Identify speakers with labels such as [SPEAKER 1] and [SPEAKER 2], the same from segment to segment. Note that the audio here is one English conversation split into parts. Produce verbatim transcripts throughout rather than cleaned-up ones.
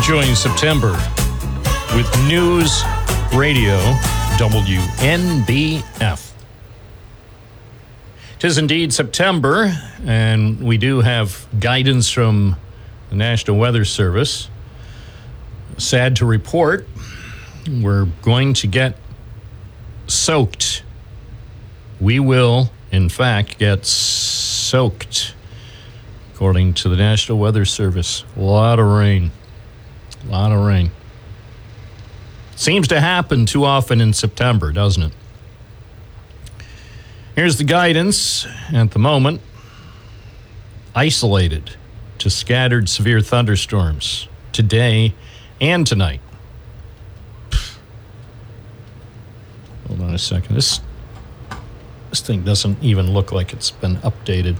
[SPEAKER 1] Enjoying September with News Radio W N B F. Tis indeed September, and we do have guidance from the National Weather Service. Sad to report, we're going to get soaked. We will, in fact, get soaked, according to the National Weather Service. A lot of rain. A lot of rain. Seems to happen too often in September, doesn't it? Here's the guidance at the moment. Isolated to scattered severe thunderstorms today and tonight. Hold on a second. This, this thing doesn't even look like it's been updated.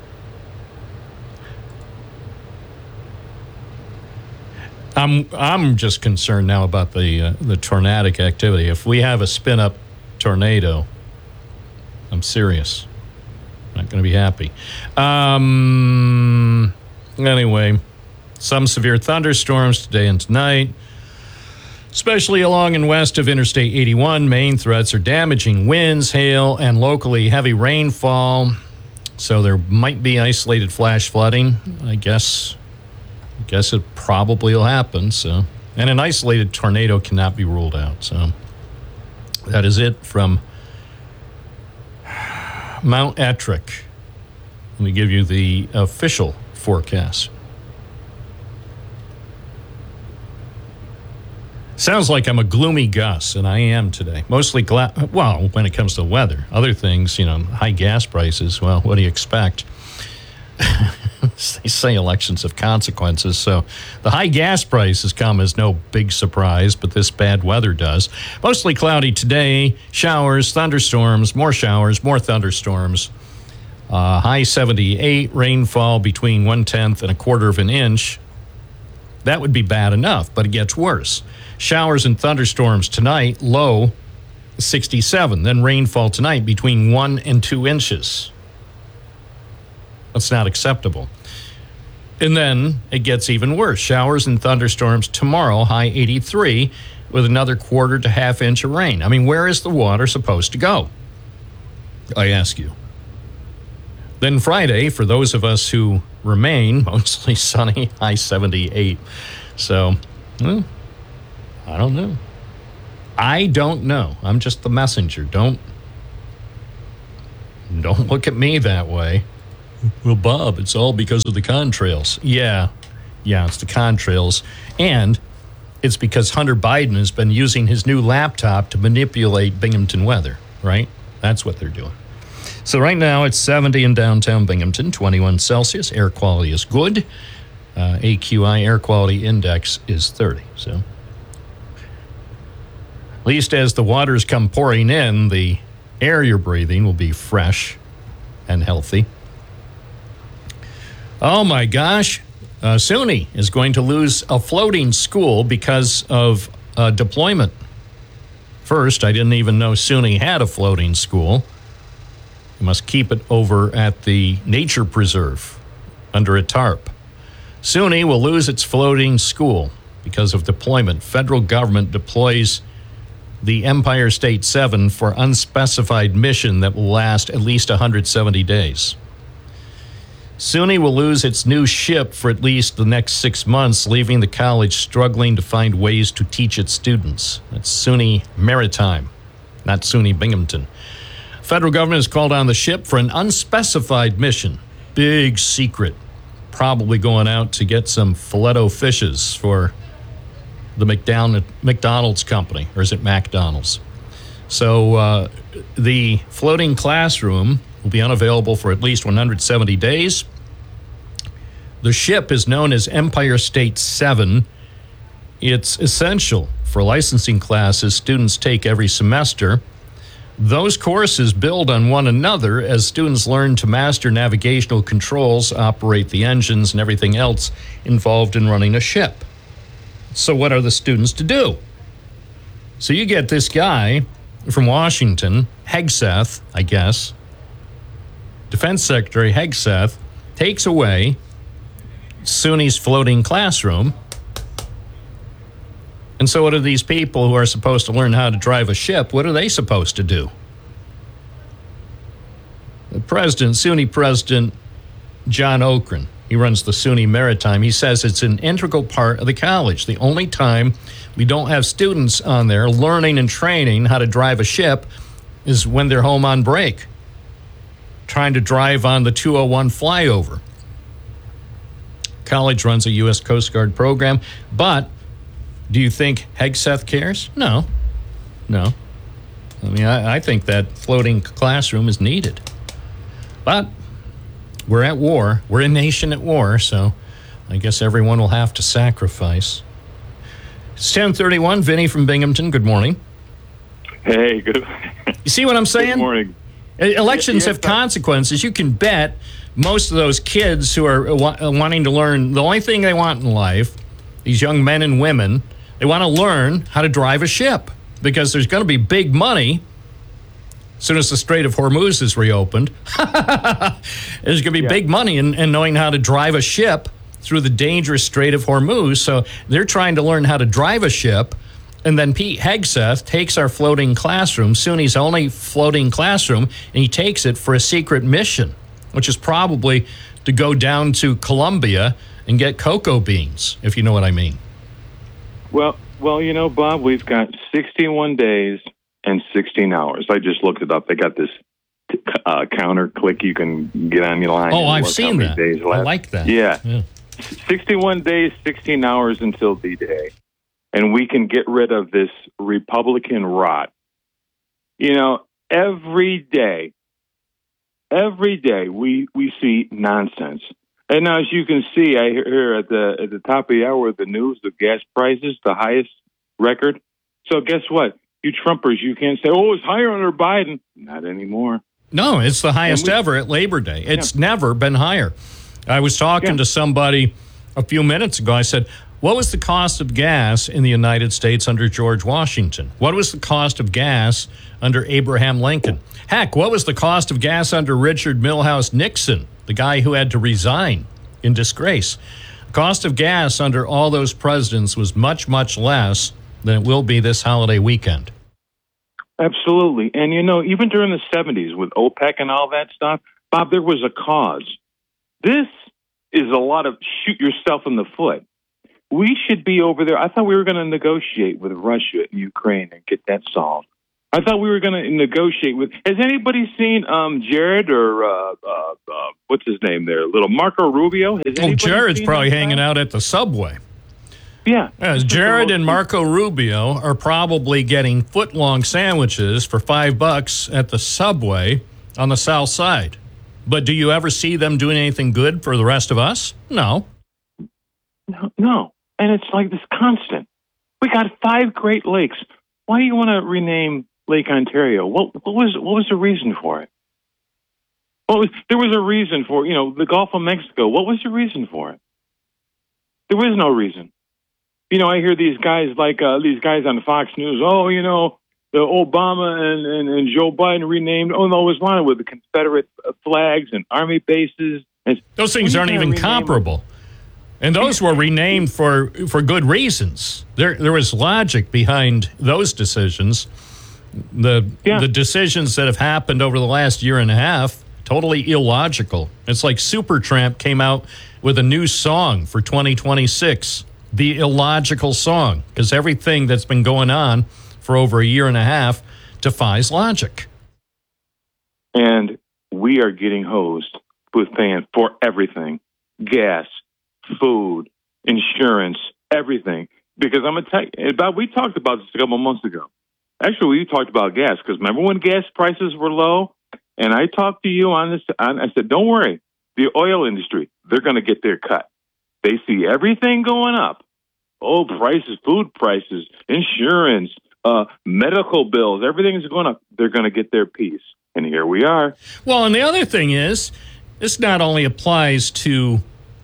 [SPEAKER 1] I'm I'm just concerned now about the uh, the tornadic activity. If we have a spin-up tornado, I'm serious. I'm not going to be happy. Um, anyway, some severe thunderstorms today and tonight, especially along and west of Interstate eighty-one. Main threats are damaging winds, hail, and locally heavy rainfall. So there might be isolated flash flooding, I guess. I guess it probably will happen. So, and an isolated tornado cannot be ruled out. So that is it from Mount Ettrick. Let me give you the official forecast. Sounds like I'm a gloomy Gus, and I am today. Mostly, gla- well, when it comes to weather. Other things, you know, high gas prices, well, what do you expect? They say elections have consequences, so the high gas prices come as no big surprise, but this bad weather does. Mostly cloudy today, showers, thunderstorms, more showers, more thunderstorms. Uh, high seventy-eight, rainfall between one-tenth and a quarter of an inch. That would be bad enough, but it gets worse. Showers and thunderstorms tonight, low sixty-seven. Then rainfall tonight between one and two inches. That's not acceptable. And then it gets even worse. Showers and thunderstorms tomorrow, high eighty-three, with another quarter to half inch of rain. I mean, where is the water supposed to go? I ask you. Then Friday, for those of us who remain, mostly sunny, high seventy-eight. So, well, I don't know. I don't know. I'm just the messenger. Don't, don't look at me that way. Well, Bob, it's all because of the contrails. Yeah, yeah, it's the contrails. And it's because Hunter Biden has been using his new laptop to manipulate Binghamton weather, right? That's what they're doing. So right now it's seventy in downtown Binghamton, twenty-one Celsius. Air quality is good. Uh, A Q I, air quality index, is thirty. So at least as the waters come pouring in, the air you're breathing will be fresh and healthy. Oh my gosh, uh, SUNY is going to lose a floating school because of uh, deployment. First, I didn't even know SUNY had a floating school. You must keep it over at the Nature Preserve under a tarp. SUNY will lose its floating school because of deployment. Federal government deploys the Empire State seven for unspecified mission that will last at least one hundred seventy days. SUNY will lose its new ship for at least the next six months, leaving the college struggling to find ways to teach its students. That's SUNY Maritime, not SUNY Binghamton. Federal government has called on the ship for an unspecified mission. Big secret. Probably going out to get some filetto fishes for the McDonald, McDonald's company, or is it McDonald's? So uh, the floating classroom will be unavailable for at least one hundred seventy days. The ship is known as Empire State seven. It's essential for licensing classes students take every semester. Those courses build on one another as students learn to master navigational controls, operate the engines, and everything else involved in running a ship. So what are the students to do? So you get this guy from Washington, Hegseth, I guess, Defense Secretary Hegseth, takes away SUNY's floating classroom And so what are these people who are supposed to learn how to drive a ship, what are they supposed to do? The president, SUNY President John Okren, he runs the SUNY Maritime, he says it's an integral part of the college. The only time we don't have students on there learning and training how to drive a ship is when they're home on break, trying to drive on the two oh one flyover. College runs a U S Coast Guard program, but do you think Hegseth cares? No. No. I mean, I, I think that floating classroom is needed. But we're at war. We're a nation at war, so I guess everyone will have to sacrifice. It's ten thirty-one. Vinny from Binghamton, good morning.
[SPEAKER 2] Hey, good.
[SPEAKER 1] You see what I'm saying?
[SPEAKER 2] Good morning.
[SPEAKER 1] Elections
[SPEAKER 2] yeah,
[SPEAKER 1] have consequences. You can bet most of those kids who are wa- wanting to learn, the only thing they want in life, these young men and women, they want to learn how to drive a ship because there's going to be big money as soon as the Strait of Hormuz is reopened. There's going to be
[SPEAKER 2] yeah.
[SPEAKER 1] big money in, in knowing how to drive a ship through the dangerous Strait of Hormuz. So they're trying to learn how to drive a ship. And then Pete Hegseth takes our floating classroom, SUNY's only floating classroom, and he takes it for a secret mission, which is probably to go down to Colombia and get cocoa beans, if you know what I mean.
[SPEAKER 2] Well, well, you know, Bob, we've got sixty-one days and sixteen hours. I just looked it up. They got this uh, counter click you can get on your line.
[SPEAKER 1] Oh, I've seen that. I like that.
[SPEAKER 2] Yeah.
[SPEAKER 1] yeah.
[SPEAKER 2] sixty-one days, sixteen hours until D-Day. And we can get rid of this Republican rot. You know, every day, every day we, we see nonsense. And now, as you can see, I hear at the at the top of the hour the news, the gas prices, the highest record. So guess what? You Trumpers, you can't say, oh, it's higher under Biden. Not anymore.
[SPEAKER 1] No, it's the highest we, ever at Labor Day. It's yeah. never been higher. I was talking yeah. to somebody a few minutes ago. I said, what was the cost of gas in the United States under George Washington? What was the cost of gas under Abraham Lincoln? Heck, what was the cost of gas under Richard Milhous Nixon, the guy who had to resign in disgrace? The cost of gas under all those presidents was much, much less than it will be this holiday weekend.
[SPEAKER 2] Absolutely. And, you know, even during the seventies with OPEC and all that stuff, Bob, there was a cause. This is a lot of shoot yourself in the foot. We should be over there. I thought we were going to negotiate with Russia and Ukraine and get that solved. I thought we were going to negotiate with. Has anybody seen um, Jared or uh, uh, uh, what's his name there? Little Marco Rubio? Has
[SPEAKER 1] oh, Jared's probably hanging guy? out at the subway.
[SPEAKER 2] Yeah.
[SPEAKER 1] yeah Jared and Marco Rubio are probably getting foot-long sandwiches for five bucks at the subway on the south side. But do you ever see them doing anything good for the rest of us? No.
[SPEAKER 2] No. No. And it's like this constant. We got five Great Lakes. Why do you want to rename Lake Ontario? What, what was what was the reason for it? What was, there was a reason for, you know, the Gulf of Mexico. What was the reason for it? There was no reason. You know, I hear these guys like uh, these guys on Fox News. Oh, you know, the Obama and, and, and Joe Biden renamed. Oh, no, it was wrong with the Confederate flags and army bases. And
[SPEAKER 1] those things aren't even comparable. Them? And those were renamed for, for good reasons. There there was logic behind those decisions. The
[SPEAKER 2] yeah.
[SPEAKER 1] the decisions that have happened over the last year and a half, totally illogical. It's like Supertramp came out with a new song for twenty twenty-six, the illogical song, because everything that's been going on for over a year and a half defies logic.
[SPEAKER 2] And we are getting hosed with paying for everything. Gas, food, insurance, everything. Because I'm going to tell you, about, we talked about this a couple months ago. Actually, we talked about gas, because remember when gas prices were low? And I talked to you on this, on, I said, don't worry, the oil industry, they're going to get their cut. They see everything going up. Oh, prices, food prices, insurance, uh, medical bills, everything's going up. They're going to get their piece. And here we are.
[SPEAKER 1] Well, and the other thing is, this not only applies to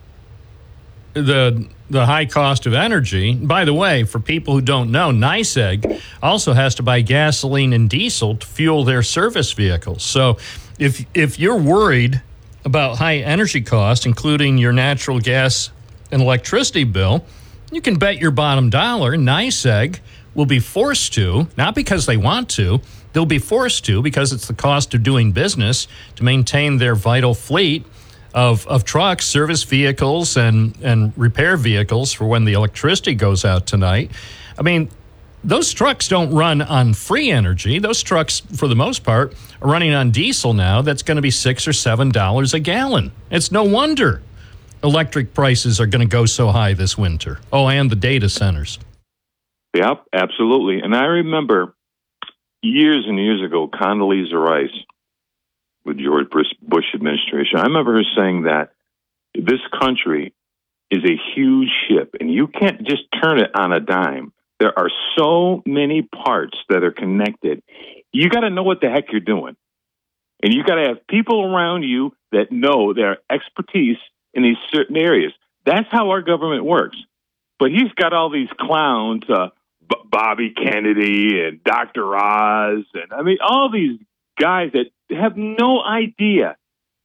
[SPEAKER 1] the the high cost of energy. By the way, for people who don't know, NYSEG also has to buy gasoline and diesel to fuel their service vehicles. So if if you're worried about high energy costs, including your natural gas and electricity bill, You can bet your bottom dollar NYSEG will be forced to, not because they want to, they'll be forced to because it's the cost of doing business to maintain their vital fleet of, of trucks, service vehicles, and, and repair vehicles for when the electricity goes out tonight. I mean, those trucks don't run on free energy. Those trucks, for the most part, are running on diesel now. That's going to be six or seven dollars a gallon. It's no wonder electric prices are going to go so high this winter. Oh, and the data centers.
[SPEAKER 2] Yep, absolutely. And I remember years and years ago, Condoleezza Rice with George Bush administration. I remember her saying that this country is a huge ship, and you can't just turn it on a dime. There are so many parts that are connected. You got to know what the heck you're doing. And you got to have people around you that know their expertise in these certain areas. That's how our government works. But he's got all these clowns, uh, B- Bobby Kennedy and Doctor Oz, and I mean, all these guys that have no idea,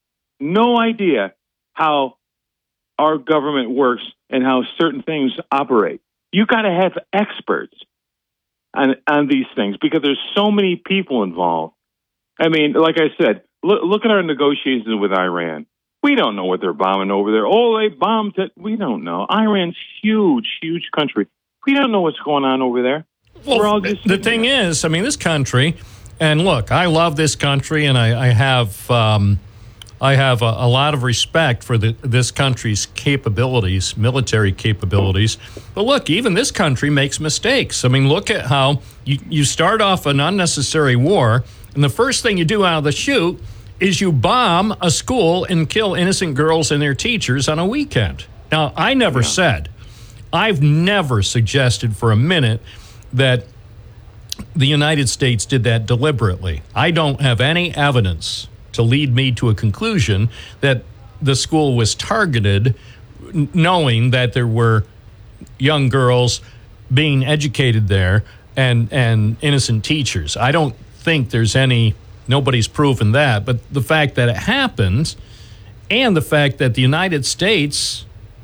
[SPEAKER 2] no idea how our government works and how certain things operate. You got to have experts on, on these things because there's so many people involved. I mean, like I said, look, look at our negotiations with Iran. We don't know what they're bombing over there. Oh, they bombed it. We don't know. Iran's huge, huge country. We don't know what's going on over there.
[SPEAKER 1] Well, We're all just the thing there. is, I mean, this country, and look, I love this country, and I, I have um, I have a, a lot of respect for the, this country's capabilities, military capabilities. But look, even this country makes mistakes. I mean, look at how you, you start off an unnecessary war, and the first thing you do out of the chute is you bomb a school and kill innocent girls and their teachers on a weekend. Now, I never yeah. said, I've never suggested for a minute that the United States did that deliberately. I don't have any evidence to lead me to a conclusion that the school was targeted knowing that there were young girls being educated there and, and innocent teachers. I don't think there's any... Nobody's proven that, but the fact that it happened and the fact that the United States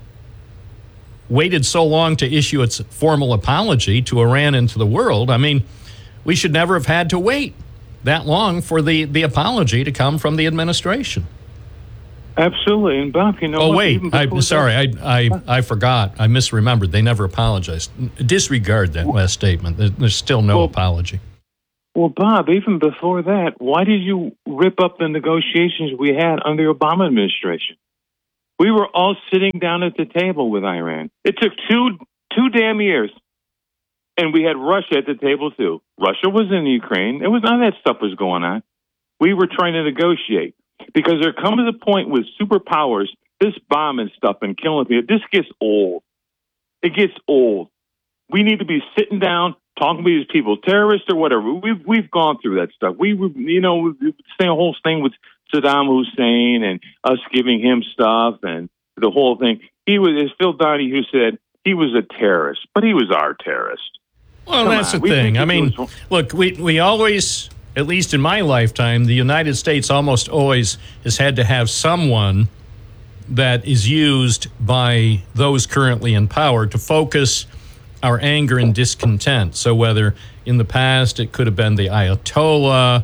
[SPEAKER 1] waited so long to issue its formal apology to Iran and to the world, I mean, we should never have had to wait that long for the, the apology to come from the administration.
[SPEAKER 2] Absolutely. And Bob, you know
[SPEAKER 1] Oh,
[SPEAKER 2] what?
[SPEAKER 1] wait, I'm sorry, I, I, I forgot. I misremembered. They never apologized. Disregard that last statement. There's still no
[SPEAKER 2] well,
[SPEAKER 1] apology.
[SPEAKER 2] Well, Bob, even before that, why did you rip up the negotiations we had under the Obama administration? We were all sitting down at the table with Iran. It took two two damn years. And we had Russia at the table, too. Russia was in Ukraine. It was none of that stuff was going on. We were trying to negotiate. Because there comes a point with superpowers, this bombing stuff and killing people, this gets old. It gets old. We need to be sitting down, talking to these people, terrorists or whatever. We've we've gone through that stuff. We were, you know, the whole thing with Saddam Hussein and us giving him stuff and the whole thing. He was, as Phil Donahue said, he was a terrorist, but he was our terrorist.
[SPEAKER 1] Well,
[SPEAKER 2] Come
[SPEAKER 1] that's
[SPEAKER 2] on.
[SPEAKER 1] the
[SPEAKER 2] We
[SPEAKER 1] thing.
[SPEAKER 2] think
[SPEAKER 1] I
[SPEAKER 2] it
[SPEAKER 1] mean,
[SPEAKER 2] was-
[SPEAKER 1] look, we we always, at least in my lifetime, the United States almost always has had to have someone that is used by those currently in power to focus our anger and discontent. So whether in the past it could have been the Ayatollah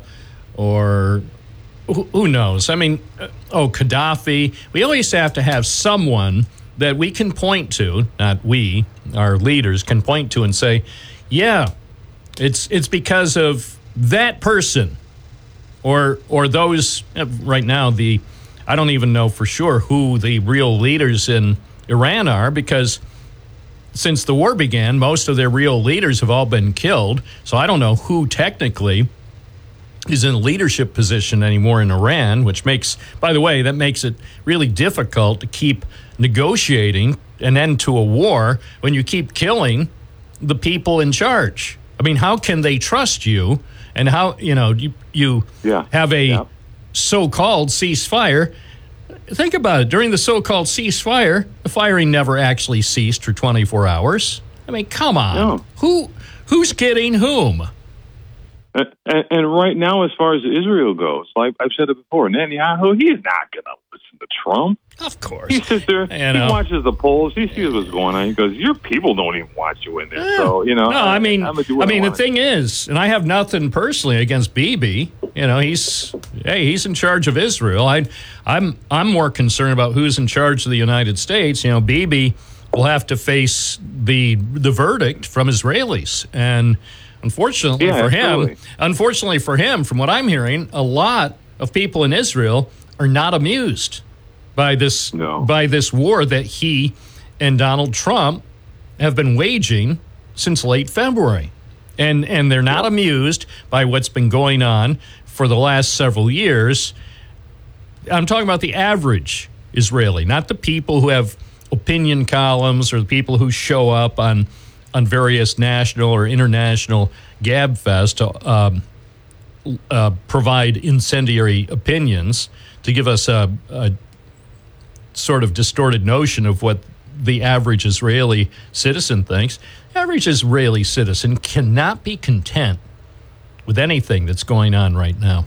[SPEAKER 1] or who, who knows? I mean, oh, Gaddafi. We always have to have someone that we can point to, not we, our leaders, can point to and say, yeah, it's it's because of that person or or those, right now, the I don't even know for sure who the real leaders in Iran are because since the war began, most of their real leaders have all been killed. So I don't know who technically is in a leadership position anymore in Iran, which makes, by the way, that makes it really difficult to keep negotiating an end to a war when you keep killing the people in charge. I mean, how can they trust you? And how, you know, you, you
[SPEAKER 2] Yeah.
[SPEAKER 1] have a
[SPEAKER 2] Yeah.
[SPEAKER 1] so-called ceasefire. Think about it. During the so-called ceasefire, the firing never actually ceased for twenty-four hours. I mean, come on.
[SPEAKER 2] No.
[SPEAKER 1] Who who's kidding whom?
[SPEAKER 2] And, and right now, as far as Israel goes, like I've said it before, Netanyahu, he's not going to listen to Trump.
[SPEAKER 1] Of course.
[SPEAKER 2] He sits there,
[SPEAKER 1] you know.
[SPEAKER 2] he watches the polls, he sees what's going on. He goes, your people don't even want you in there.
[SPEAKER 1] Yeah.
[SPEAKER 2] So, you know.
[SPEAKER 1] No, I mean, I, I mean,
[SPEAKER 2] I
[SPEAKER 1] the thing is, and I have nothing personally against Bibi. You know, he's, hey, he's in charge of Israel. I, I'm, I'm more concerned about who's in charge of the United States. You know, Bibi will have to face the the verdict from Israelis. And unfortunately
[SPEAKER 2] yeah,
[SPEAKER 1] for
[SPEAKER 2] absolutely.
[SPEAKER 1] him, unfortunately for him, from what I'm hearing, a lot of people in Israel are not amused by this
[SPEAKER 2] no.
[SPEAKER 1] by this war that he and Donald Trump have been waging since late February. And and they're not amused by what's been going on for the last several years. I'm talking about the average Israeli, not the people who have opinion columns or the people who show up on on various national or international gabfest to um, uh, provide incendiary opinions to give us a, a sort of distorted notion of what the average Israeli citizen thinks. The average Israeli citizen cannot be content with anything that's going on right now.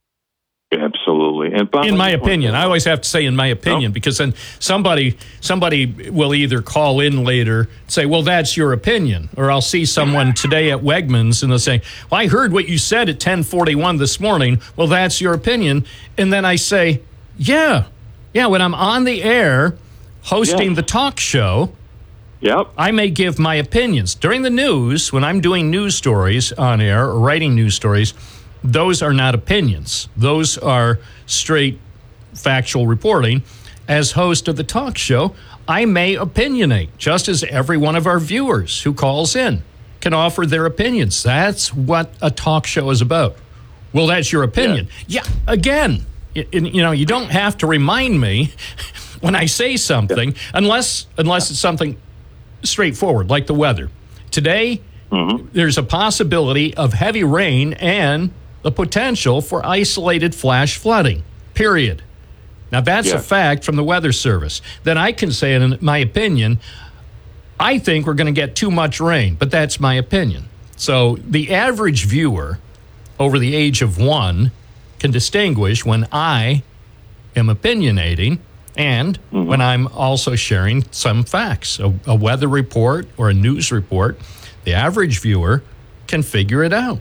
[SPEAKER 2] Absolutely. And Bob,
[SPEAKER 1] in my opinion, I always have to say in my opinion, no? because then somebody somebody will either call in later and say, well, that's your opinion. Or I'll see someone today at Wegmans and they'll say, well, I heard what you said at ten forty-one this morning. Well, that's your opinion. And then I say, yeah, yeah, when I'm on the air hosting yes. the talk show,
[SPEAKER 2] yep.
[SPEAKER 1] I may give my opinions. During the news, when I'm doing news stories on air or writing news stories, those are not opinions. Those are straight factual reporting. As host of the talk show, I may opinionate, just as every one of our viewers who calls in can offer their opinions. That's what a talk show is about. Well, that's your opinion. Yeah, yeah again, it, it, you know, you don't have to remind me when I say something, yeah. unless unless it's something straightforward, like the weather. Today, mm-hmm. there's a possibility of heavy rain and the potential for isolated flash flooding, period. Now, that's yeah. a fact from the Weather Service. Then I can say, in my opinion, I think we're going to get too much rain, but that's my opinion. So the average viewer over the age of one can distinguish when I am opinionating and mm-hmm. when I'm also sharing some facts, a, a weather report or a news report. The average viewer can figure it out.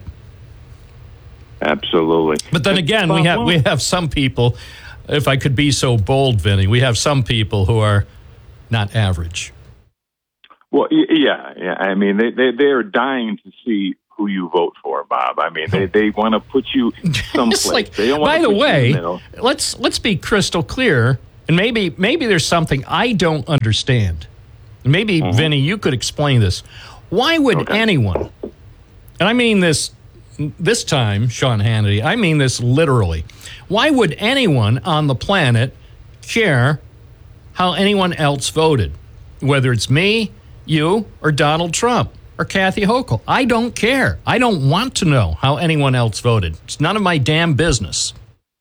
[SPEAKER 2] Absolutely.
[SPEAKER 1] But then again, we have we have some people, if I could be so bold, Vinny, we have some people who are not average.
[SPEAKER 2] Well, yeah, yeah. I mean, they, they, they are dying to see who you vote for, Bob. I mean, they, they want to put you someplace.
[SPEAKER 1] like,
[SPEAKER 2] they don't want
[SPEAKER 1] by
[SPEAKER 2] to
[SPEAKER 1] the
[SPEAKER 2] put
[SPEAKER 1] way,
[SPEAKER 2] you in the middle.
[SPEAKER 1] let's let's be crystal clear, and maybe maybe there's something I don't understand. Maybe, mm-hmm. Vinny, you could explain this. Why would okay. anyone, and I mean this this time, Sean Hannity, I mean this literally, why would anyone on the planet care how anyone else voted? Whether it's me, you, or Donald Trump, or Kathy Hochul. I don't care. I don't want to know how anyone else voted. It's none of my damn business.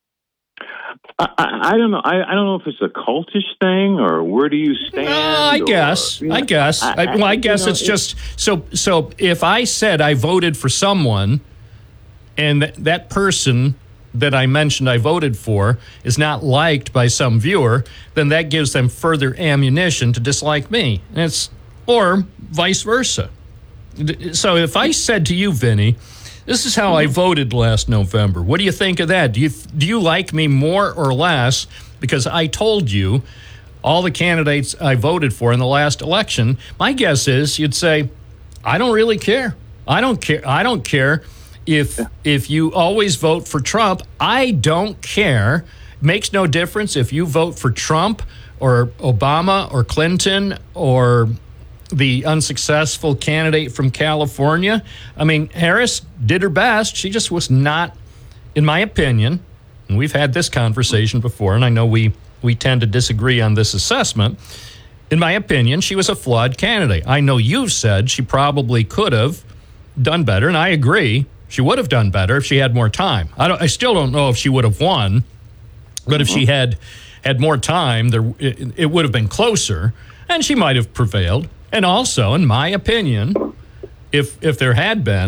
[SPEAKER 2] I, I, I don't know. I, I don't know if it's a cultish thing or where do you stand.
[SPEAKER 1] Uh, I
[SPEAKER 2] or,
[SPEAKER 1] guess.
[SPEAKER 2] You know,
[SPEAKER 1] I guess. I, I, well, I guess you know, it's just so. So if I said I voted for someone, and th- that person that I mentioned I voted for is not liked by some viewer, then that gives them further ammunition to dislike me. And it's or vice versa. So if I said to you, Vinny, this is how I voted last November. What do you think of that? Do you do you like me more or less because I told you all the candidates I voted for in the last election? My guess is you'd say, I don't really care. I don't care. I don't care if if you always vote for Trump. I don't care. It makes no difference if you vote for Trump or Obama or Clinton or the unsuccessful candidate from California. I mean, Harris did her best. She just was not, in my opinion, and we've had this conversation before, and I know we, we tend to disagree on this assessment. In my opinion, she was a flawed candidate. I know you've said she probably could have done better, and I agree. She would have done better if she had more time. I, don't, I still don't know if she would have won, but if she had had more time, there it, it would have been closer, and she might have prevailed. And also, in my opinion, if if there had been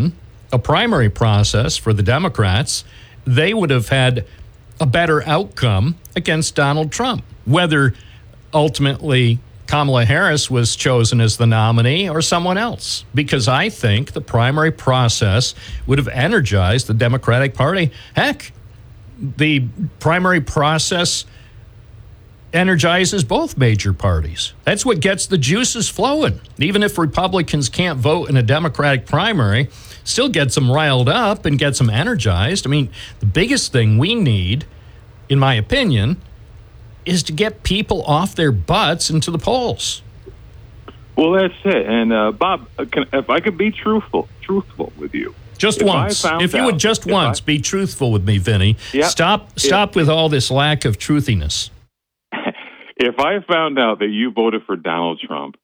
[SPEAKER 1] a primary process for the Democrats, they would have had a better outcome against Donald Trump. Whether ultimately Kamala Harris was chosen as the nominee or someone else, because I think the primary process would have energized the Democratic Party. Heck, the primary process energizes both major parties. That's what gets the juices flowing. Even if Republicans can't vote in a Democratic primary, still gets them riled up and gets them energized. I mean, the biggest thing we need, in my opinion, is to get people off their butts into the polls.
[SPEAKER 2] Well, that's it. And uh, Bob, can, if I could be truthful, truthful with you,
[SPEAKER 1] just
[SPEAKER 2] if
[SPEAKER 1] once. If you
[SPEAKER 2] out,
[SPEAKER 1] would just once I, be truthful with me, Vinny.
[SPEAKER 2] Yep,
[SPEAKER 1] stop, stop
[SPEAKER 2] if,
[SPEAKER 1] with all this lack of truthiness.
[SPEAKER 2] If I found out that you voted for Donald Trump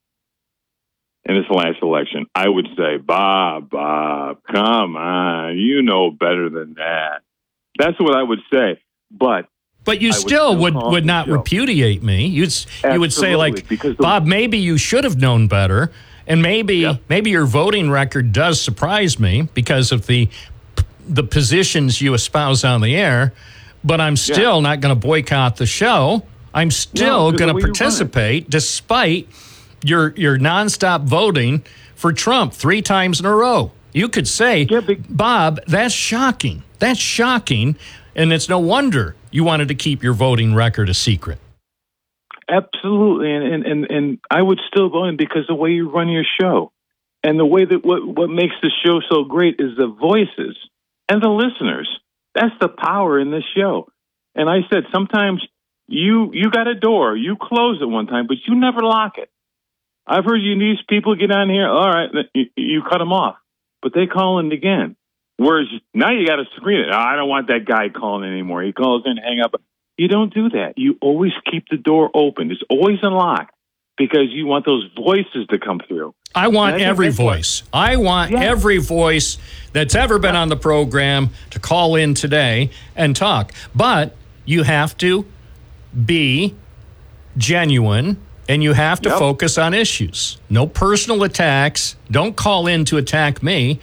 [SPEAKER 2] in this last election, I would say, Bob, Bob, come on, you know better than that. That's what I would say. But.
[SPEAKER 1] But you still would, would, would not repudiate me. You'd Absolutely, you would say, like, the, Bob, maybe you should have known better, and maybe yep. maybe your voting record does surprise me because of the the positions you espouse on the air, but I'm still yeah. not going to boycott the show. I'm still no, going to participate despite your your nonstop voting for Trump three times in a row. You could say, yeah, but, Bob, that's shocking. That's shocking, and it's no wonder you wanted to keep your voting record a secret.
[SPEAKER 2] Absolutely, and and, and, and I would still go in because the way you run your show and the way that what, what makes the show so great is the voices and the listeners. That's the power in this show. And I said sometimes you you got a door, you close it one time, but you never lock it. I've heard you these people get on here, all right, you, you cut them off, but they call in again. Whereas now you got to screen it. Oh, I don't want that guy calling anymore. He calls in, hang up. You don't do that. You always keep the door open. It's always unlocked because you want those voices to come through.
[SPEAKER 1] I want I every voice. What, I want yeah. every voice that's ever been on the program to call in today and talk. But you have to be genuine and you have to yep. focus on issues. No personal attacks. Don't call in to attack me.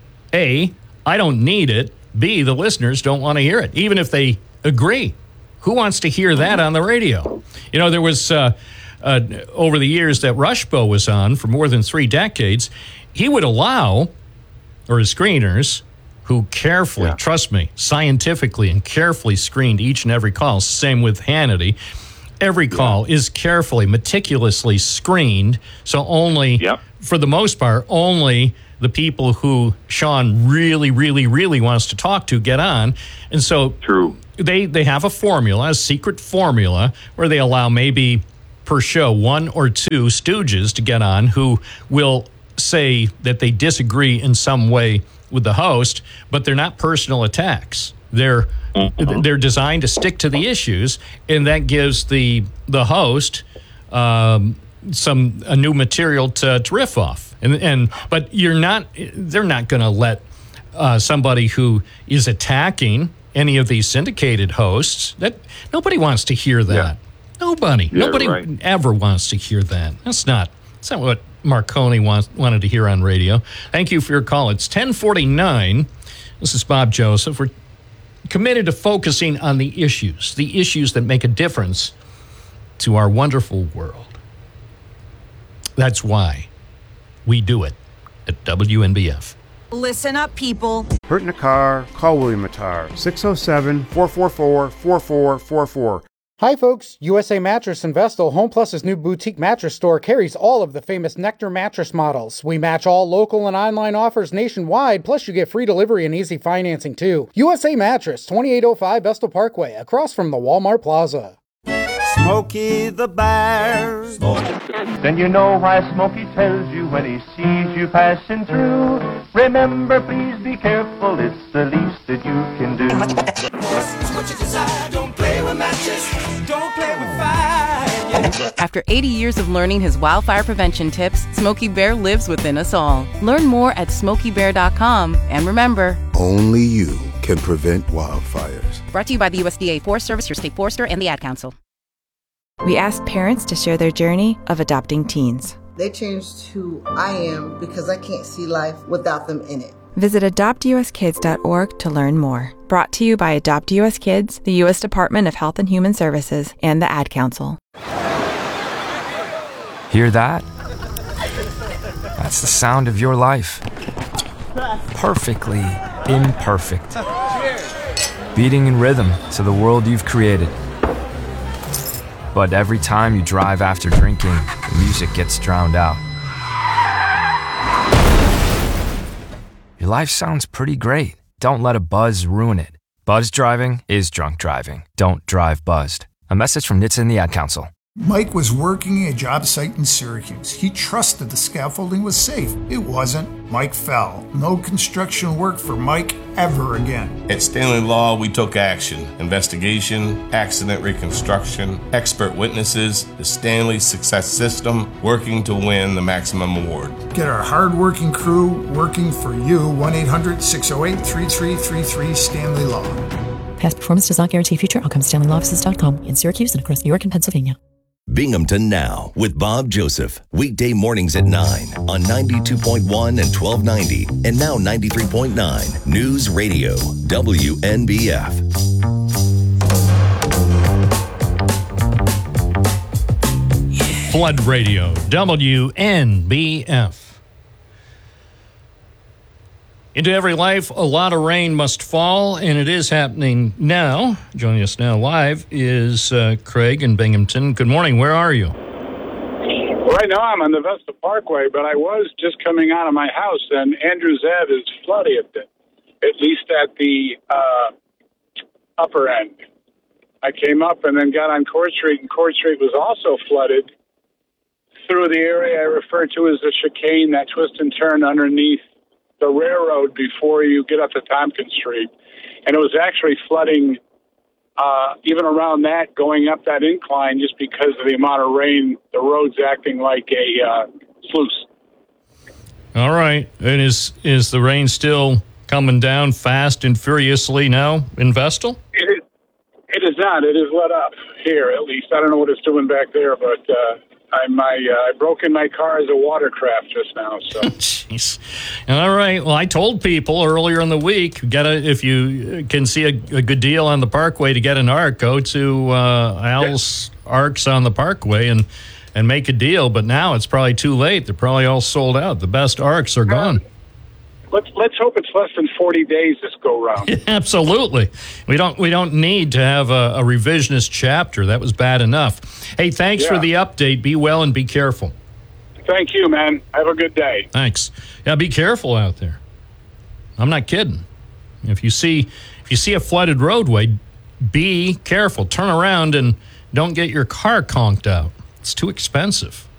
[SPEAKER 1] A, I don't need it. B, the listeners don't want to hear it, even if they agree. Who wants to hear that on the radio? You know, there was, uh, uh, over the years that Rushbo was on for more than three decades, he would allow, or his screeners, who carefully, yeah. trust me, scientifically and carefully screened each and every call, same with Hannity, every call yeah. is carefully, meticulously screened, so only, yep. for the most part, only the people who Sean really, really, really wants to talk to get on. And so
[SPEAKER 2] True.
[SPEAKER 1] They, they have a formula, a secret formula, where they allow maybe per show one or two stooges to get on who will say that they disagree in some way with the host, but they're not personal attacks. They're mm-hmm. they're designed to stick to the issues, and that gives the the host um, some a new material to, to riff off. And and but you're not they're not going to let uh, somebody who is attacking any of these syndicated hosts. That nobody wants to hear that. Yeah. Nobody, yeah, nobody right. ever wants to hear that. That's not that's not what Marconi wants, wanted to hear on radio. Thank you for your call. It's ten forty-nine. This is Bob Joseph. We're committed to focusing on the issues, the issues that make a difference to our wonderful world. That's why we do it at W N B F.
[SPEAKER 3] Listen up, people.
[SPEAKER 4] Hurt in a car? Call William Attar. six oh seven, four four four, four four four four.
[SPEAKER 5] Hi folks, U S A Mattress in Vestal, Home Plus's new boutique mattress store, carries all of the famous Nectar mattress models. We match all local and online offers nationwide, plus you get free delivery and easy financing too. U S A Mattress, twenty-eight oh five Vestal Parkway, across from the Walmart Plaza.
[SPEAKER 6] Smokey the Bear.
[SPEAKER 7] Then you know why Smokey tells you when he sees you passing through. Remember, please be careful, it's the least that you can do.
[SPEAKER 6] What you desire, don't play with matches, don't play with fire.
[SPEAKER 8] After eighty years of learning his wildfire prevention tips, Smokey Bear lives within us all. Learn more at smokey bear dot com. And remember,
[SPEAKER 9] only you can prevent wildfires.
[SPEAKER 8] Brought to you by the U S D A Forest Service, your state forester, and the Ad Council.
[SPEAKER 10] We asked parents to share their journey of adopting teens.
[SPEAKER 11] They changed who I am because I can't see life without them in it.
[SPEAKER 10] Visit adopt u s kids dot org to learn more. Brought to you by Adopt U S Kids, the U S Department of Health and Human Services, and the Ad Council.
[SPEAKER 11] Hear that? That's the sound of your life. Perfectly imperfect. Beating in rhythm to the world you've created. But every time you drive after drinking, the music gets drowned out. Your life sounds pretty great. Don't let a buzz ruin it. Buzz driving is drunk driving. Don't drive buzzed. A message from N H T S A and the Ad Council.
[SPEAKER 12] Mike was working a job site in Syracuse. He trusted the scaffolding was safe. It wasn't. Mike fell. No construction work for Mike ever again.
[SPEAKER 13] At Stanley Law, we took action. Investigation, accident reconstruction, expert witnesses, the Stanley Success System, working to win the maximum award.
[SPEAKER 12] Get our hard-working crew working for you. one eight hundred six oh eight three three three three Stanley Law.
[SPEAKER 14] Past performance does not guarantee future outcomes. Stanley Law Offices dot com in Syracuse and across New York and Pennsylvania.
[SPEAKER 15] Binghamton Now with Bob Joseph. Weekday mornings at nine on ninety-two point one and twelve ninety and now ninety-three point nine News Radio W N B F.
[SPEAKER 1] Flood Radio W N B F. Into every life, a lot of rain must fall, and it is happening now. Joining us now live is uh, Craig in Binghamton. Good morning. Where are you?
[SPEAKER 16] Right now I'm on the Vesta Parkway, but I was just coming out of my house, and Andrews Ave is flooded, at least at the uh, upper end. I came up and then got on Court Street, and Court Street was also flooded through the area I refer to as the chicane, that twist and turn underneath the railroad before you get up to Tompkins Street. And it was actually flooding uh, even around that, going up that incline, just because of the amount of rain. The road's acting like a uh, sluice.
[SPEAKER 1] All right. And is, is the rain still coming down fast and furiously now in Vestal?
[SPEAKER 16] It is, it is not. It is let up here, at least. I don't know what it's doing back there, but uh, I my uh, I broke in my car as a watercraft just now. So,
[SPEAKER 1] jeez. All right. Well, I told people earlier in the week, get a, if you can see a, a good deal on the Parkway to get an ARC, go to uh, Al's yeah. ARCs on the Parkway and and make a deal. But now it's probably too late. They're probably all sold out. The best ARCs are gone.
[SPEAKER 16] Um, Let's let's hope it's less than forty days this go round.
[SPEAKER 1] Absolutely, we don't we don't need to have a, a revisionist chapter. That was bad enough. Hey, thanks yeah. for the update. Be well and be careful.
[SPEAKER 16] Thank you, man. Have a good day.
[SPEAKER 1] Thanks. Yeah, be careful out there. I'm not kidding. If you see if you see a flooded roadway, be careful. Turn around and don't get your car conked out. It's too expensive.